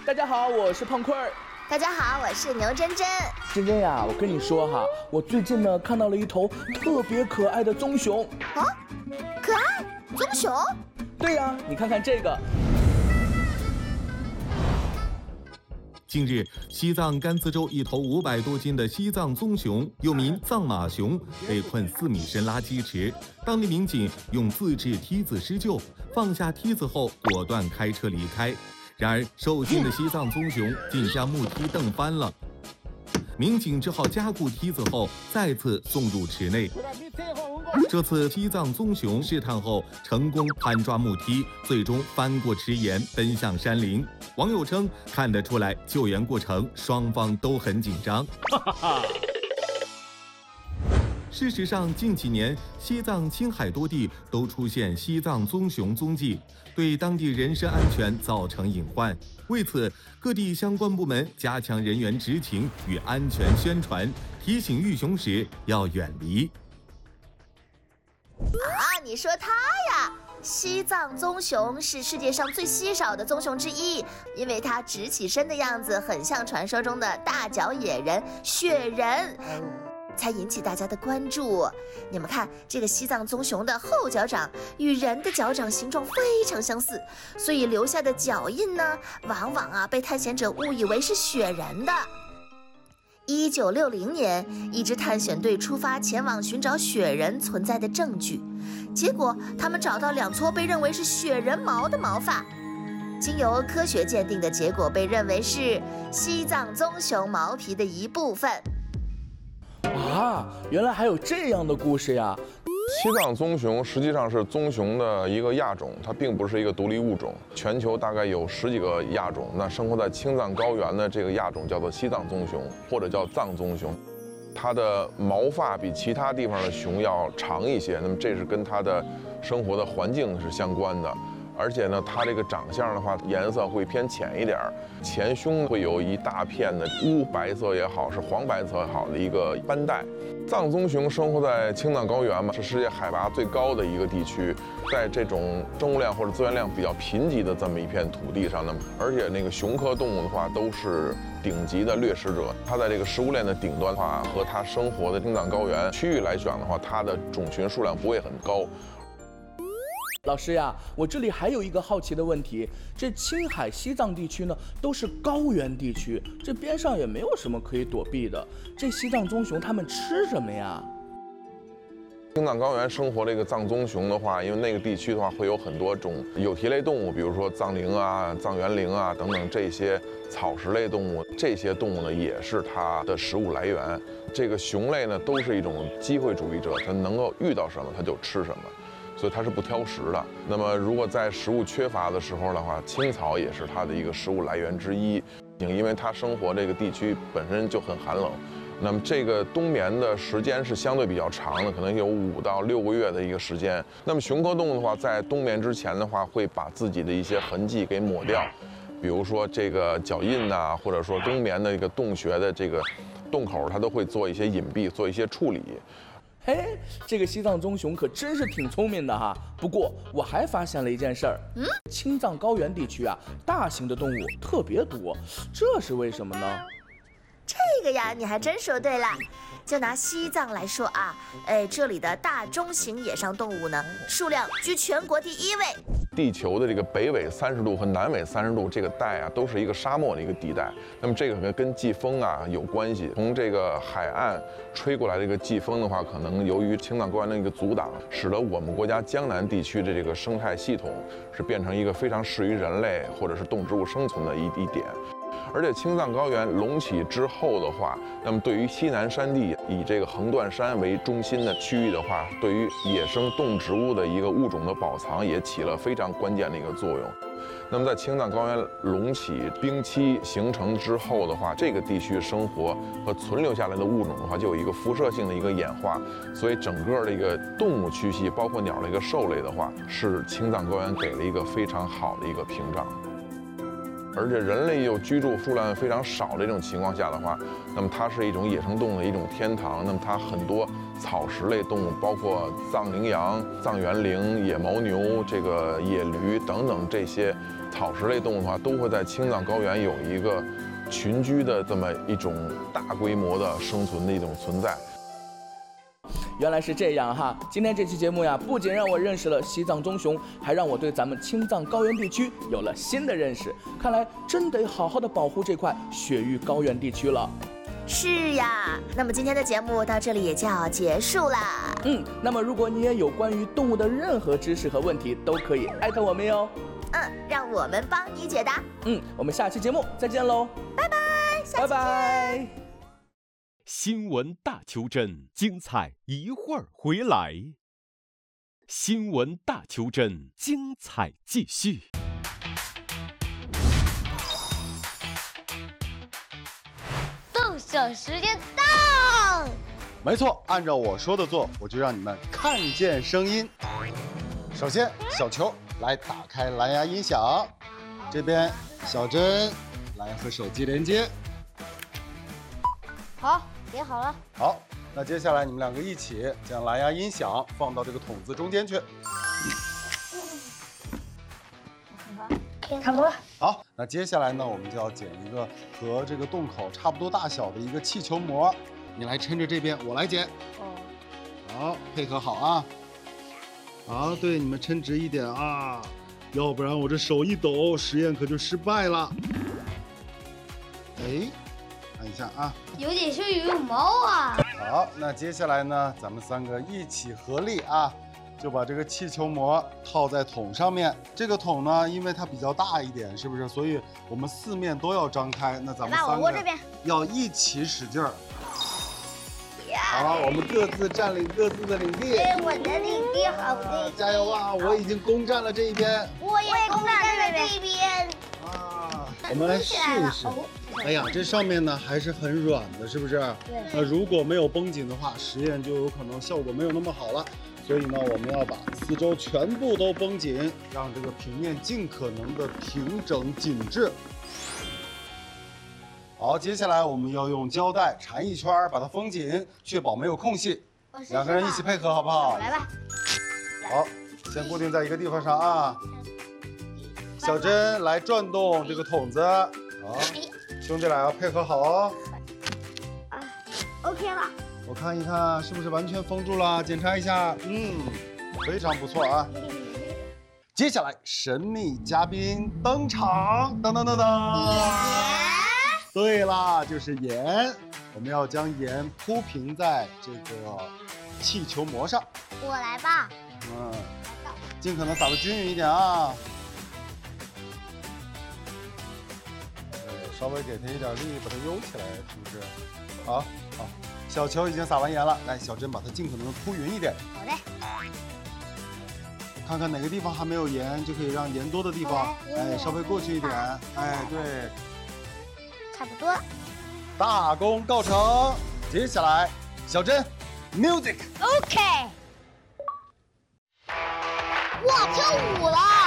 大家好，我是胖坤儿。 大家好，我是牛真真。 真真呀，我跟你说哈，我最近呢看到了一头特别可爱的棕熊。 啊，可爱棕熊？ 对呀，你看看这个。 近日，西藏甘孜州一头500多斤的西藏棕熊，又名藏马熊，被困4米深垃圾池。当地民警用自制梯子施救，放下梯子后果断开车离开。然而，受惊的西藏棕熊竟将木梯蹬翻了，民警只好加固梯子后再次送入池内。这次西藏棕熊试探后成功攀抓木梯，最终翻过池沿奔向山林。网友称看得出来救援过程双方都很紧张。事实上，近几年西藏青海多地都出现西藏棕熊踪迹，对当地人身安全造成隐患。为此，各地相关部门加强人员执勤与安全宣传，提醒遇熊时要远离。 啊，你说它呀？西藏棕熊是世界上最稀少的棕熊之一，因为它直起身的样子很像传说中的大脚野人雪人，才引起大家的关注。你们看，这个西藏棕熊的后脚掌与人的脚掌形状非常相似，所以留下的脚印呢，往往被探险者误以为是雪人的。1960年，一支探险队出发前往寻找雪人存在的证据，结果他们找到2撮被认为是雪人毛的毛发，经由科学鉴定的结果被认为是西藏棕熊毛皮的一部分。 啊，原来还有这样的故事呀！ 西藏棕熊实际上是棕熊的一个亚种，它并不是一个独立物种。全球大概有10几个亚种，那生活在青藏高原的这个亚种叫做西藏棕熊，或者叫藏棕熊。它的毛发比其他地方的熊要长一些，那么这是跟它的生活的环境是相关的。而且呢，它这个长相的话，颜色会偏浅一点，前胸会有一大片的乌白色也好，是黄白色也好的一个斑带。藏棕熊生活在青藏高原嘛，是世界海拔最高的一个地区，在这种生物量或者资源量比较贫瘠的这么一片土地上呢，而且那个熊科动物的话都是顶级的掠食者，它在这个食物链的顶端的话，和它生活的青藏高原区域来讲的话，它的种群数量不会很高。 老师呀，我这里还有一个好奇的问题，这青海、西藏地区呢都是高原地区，这边上也没有什么可以躲避的，这西藏棕熊它们吃什么呀？ 青藏高原生活这个藏棕熊的话，因为那个地区的话会有很多种有蹄类动物，比如说藏羚啊、藏原羚啊等等这些草食类动物，这些动物呢也是它的食物来源。这个熊类呢都是一种机会主义者，它能够遇到什么它就吃什么。所以它是不挑食的。那么，如果在食物缺乏的时候的话，青草也是它的一个食物来源之一。因为它生活这个地区本身就很寒冷，那么这个冬眠的时间是相对比较长的，可能有5到6个月的一个时间。那么熊科动物的话，在冬眠之前的话，会把自己的一些痕迹给抹掉，比如说这个脚印呐，或者说冬眠的一个洞穴的这个洞口，它都会做一些隐蔽，做一些处理。 嘿，这个西藏棕熊可真是挺聪明的哈。不过我还发现了一件事儿，青藏高原地区啊，大型的动物特别多，这是为什么呢？ 这个呀，你还真说对了。就拿西藏来说啊，这里的大中型野生动物呢，数量居全国第1位。 地球的这个北纬30度和南纬30度这个带啊，都是一个沙漠的一个地带。那么这个跟季风啊有关系。从这个海岸吹过来的这个季风的话，可能由于青藏高原的一个阻挡，使得我们国家江南地区的这个生态系统是变成一个非常适于人类或者是动植物生存的一点。而且青藏高原隆起之后的话，那么对于西南山地以这个横断山为中心的区域的话，对于野生动植物的一个物种的保藏也起了非常关键的一个作用。那么在青藏高原隆起冰期形成之后的话，这个地区生活和存留下来的物种的话，就有一个辐射性的一个演化，所以整个的一个动物区系，包括鸟类、一个兽类的话，是青藏高原给了一个非常好的一个屏障。 而且人类又居住数量非常少的这种情况下的话，那么它是一种野生动物的一种天堂。那么它很多草食类动物，包括藏羚羊、藏原羚、野牦牛、这个野驴等等这些草食类动物的话，都会在青藏高原有一个群居的这么一种大规模的生存的一种存在。 原来是这样哈！今天这期节目呀，不仅让我认识了西藏棕熊，还让我对咱们青藏高原地区有了新的认识。看来真得好好的保护这块雪域高原地区了。 是呀，那么今天的节目到这里也就要结束啦。 那么如果你也有关于动物的任何知识和问题，都可以艾特我们哟。 让我们帮你解答。 我们下期节目再见喽， 拜拜，下期见。 拜拜。 新闻大求真，精彩一会儿回来。新闻大求真，精彩继续。 动手时间到！ 没错，按照我说的做，我就让你们看见声音。首先，小球来打开蓝牙音响，这边小珍来和手机连接。 好，连好了。 好，那接下来你们两个一起将蓝牙音响放到这个筒子中间去。 差不多了。 好，那接下来呢，我们就要剪一个和这个洞口差不多大小的一个气球膜。你来抻着这边，我来剪。好，配合好啊。好，对，你们抻直一点啊，要不然我这手一抖，实验可就失败了。哎，看一下啊。 有点像羽毛啊。 好，那接下来呢，咱们三个一起合力啊，就把这个气球膜套在桶上面。这个桶呢，因为它比较大一点，是不是？所以我们四面都要张开。那咱们三个要一起使劲儿。好，我们各自占领各自的领地。 我的领地好地， 加油啊！我已经攻占了这一边。 我也攻占了这一边。 啊，我们来试一试。哎呀，这上面呢还是很软的，是不是？ 对。 那如果没有绷紧的话，实验就有可能效果没有那么好了。所以呢，我们要把四周全部都绷紧，让这个平面尽可能的平整紧致。好，接下来我们要用胶带缠一圈，把它封紧，确保没有空隙。两个人一起配合，好不好？ 来吧。 好，先固定在一个地方上啊。小珍来转动这个筒子。好，兄弟俩要配合好哦。 OK 了。 我看一看是不是完全封住了，检查一下。非常不错啊。接下来神秘嘉宾登场，噔噔噔噔。对啦，就是盐。我们要将盐铺平在这个气球膜上。 我来吧。 尽可能撒得均匀一点啊。稍微给它一点力，把它悠起来，是不是？好，小球已经撒完盐了，来，小珍把它尽可能的铺匀一点。 好的。 看看哪个地方还没有盐，就可以让盐多的地方，稍微过去一点。对。 差不多。 大功告成。接下来，小珍 ，music。 OK。我跳舞了。